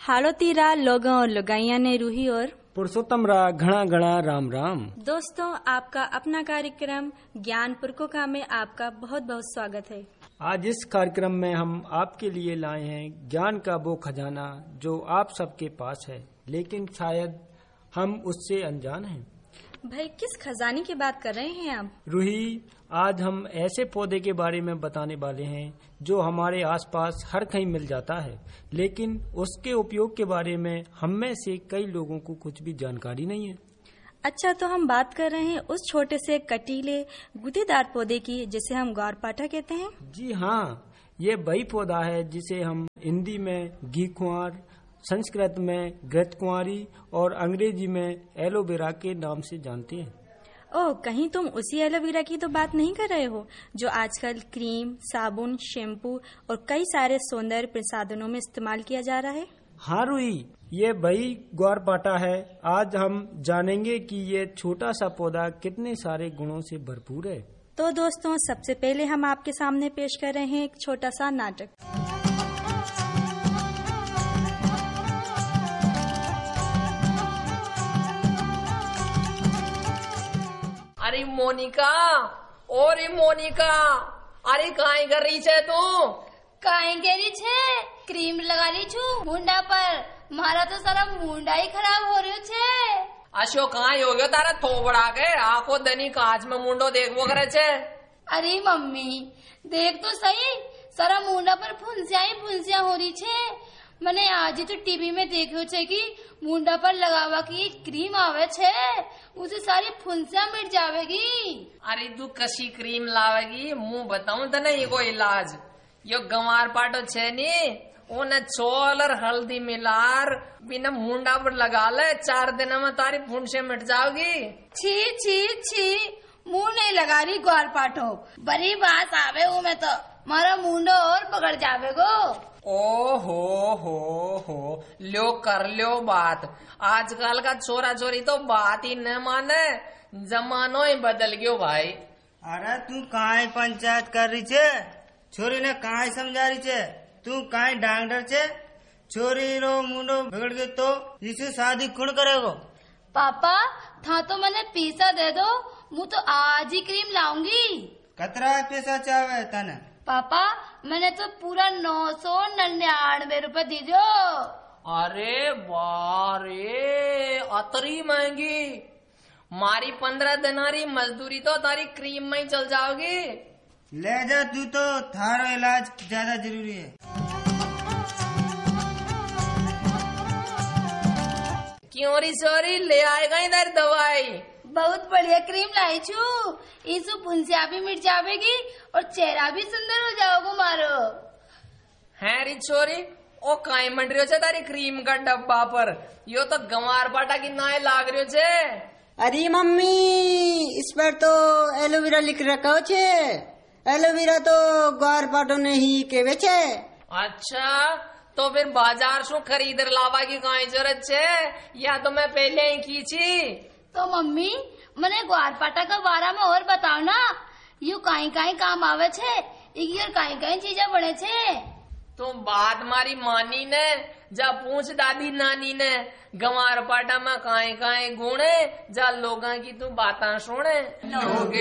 हालो तीरा लोगों और लगाइया ने रूही और पुरुषोत्तम रा घना घना राम राम। दोस्तों, आपका अपना कार्यक्रम ज्ञान पुरकोका में आपका बहुत बहुत स्वागत है। आज इस कार्यक्रम में हम आपके लिए लाए हैं ज्ञान का वो खजाना जो आप सबके पास है, लेकिन शायद हम उससे अनजान हैं। भाई, किस खजाने की बात कर रहे हैं आप? रूही, आज हम ऐसे पौधे के बारे में बताने वाले हैं जो हमारे आसपास हर कहीं मिल जाता है, लेकिन उसके उपयोग के बारे में हम में से कई लोगों को कुछ भी जानकारी नहीं है। अच्छा, तो हम बात कर रहे हैं उस छोटे से कटीले गुदेदार पौधे की जिसे हम ग्वारपाठा कहते हैं। जी हाँ, ये वही पौधा है जिसे हम हिंदी में घी कुंवर, संस्कृत में घृतकुंवारी और अंग्रेजी में एलोवेरा के नाम से जानते हैं। ओह, कहीं तुम उसी एलोवेरा की तो बात नहीं कर रहे हो जो आजकल क्रीम, साबुन, शैम्पू और कई सारे सौंदर्य प्रसाधनों में इस्तेमाल किया जा रहा है? हाँ रूही, ये वही ग्वारपाठा है। आज हम जानेंगे कि ये छोटा सा पौधा कितने सारे गुणों से भरपूर है। तो दोस्तों, सबसे पहले हम आपके सामने पेश कर रहे हैं एक छोटा सा नाटक। अरे मोनिका, ओरे मोनिका, अरे काहे कर रही छे तू? काहे करी छे? क्रीम लगा रही छू मुंडा पर। मारा तो सारा मुंडा ही खराब हो रही छे। अशो काहे हो गयो तारा थोबड़ा के? आंखों दनी कांच में मुंडो देखबो करे छे। अरे मम्मी, देख तो सही, सारा मुंडा पर फुंसिया हो रही छे। मैंने आज ही तो टीवी में देखो छे कि मुंडा पर लगावा की क्रीम आवे छे, उसे सारी फुंसिया मिट जावेगी। अरे तू कशी क्रीम लावेगी? मुंह बताऊं तो नहीं कोई इलाज। यो ग्वारपाठा छे नी, उन्हें छोल और हल्दी मिलार बिना मुंडा पर लगा ले, 4 दिन में तारी फुंसिया मिट जाओगी। छी छी छी, मुंह नहीं लगा रही ग्वारपाठो, बड़ी बात आवे में तो मारा मुंडो और पकड़ जावेगो। ओ हो लो कर लो बात। आजकल का छोरा छोरी तो बात ही न माने, जमानो ही बदल गयो भाई। अरे तू काहे पंचायत कर रही छे? छोरी ने काहे समझा रही छे? तू काहे डांगडर छे? छोरी रो मुंडो बिगड़ गयो तो इसे शादी कौन करेगो? पापा, था तो मैंने पैसा दे दो, मुझे तो आज ही क्रीम लाऊंगी। कतरा पैसा चाहे तने? पापा, मैंने तो पूरा 999 रुपए दी दो। अरे बारे, अतरी महंगी। मारी 15 दिनारी मजदूरी तो तारी क्रीम में ही चल जाओगी। ले जा तू, तो थारो इलाज ज्यादा जरूरी है। क्यों री सोरी, ले आएगा इधर दवाई। बहुत बढ़िया क्रीम लाई छू, इसु फुंसिया भी मिट जावेगी और चेहरा भी सुंदर हो जाओगे मारो। है री छोरी, ओ काई मंड रही हो तारी क्रीम का डब्बा पर? यो तो ग्वारपाठा की नाय लाग रही छे। अरे मम्मी, इस पर तो एलोवेरा लिख रखा छे। एलोवेरा तो ग्वारपाठा ने ही केवे छे। अच्छा, तो फिर बाजार से खरीद लावा की काई जरूरत छे? या तो मैं पहले ही की छी। तो मम्मी, मैंने ग्वारपाठा का बारे में और बताओ ना, यू काई काम आवे छे, इगियर काई चीजें बने छे। तो बात मारी मानी ने, जा पूछ दादी नानी ने, ग्वारपाठा में काई गुण है, जा लोगा की तू बातां सुने।